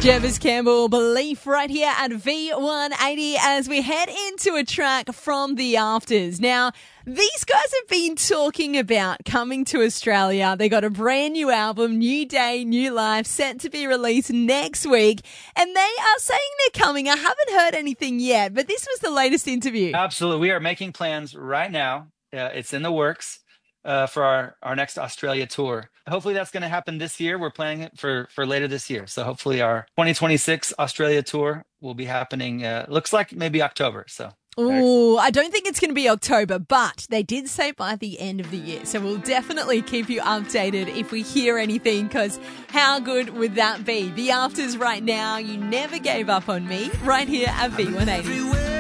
Jervis Campbell, Belief, right here at V180 as we head into a track from The Afters. Now, these guys have been talking about coming to Australia. They got a brand new album, New Day, New Life, set to be released next week. And they are saying they're coming. I haven't heard anything yet, but this was the latest interview. Absolutely. We are making plans right now. It's in the works for our next Australia tour. Hopefully that's going to happen this year. We're planning it for later this year. So hopefully our 2026 Australia tour will be happening. Looks like maybe October. So. Ooh, I don't think it's going to be October, but they did say by the end of the year. So we'll definitely keep you updated if we hear anything, because how good would that be? The Afters right now. You never gave up on me right here at V180.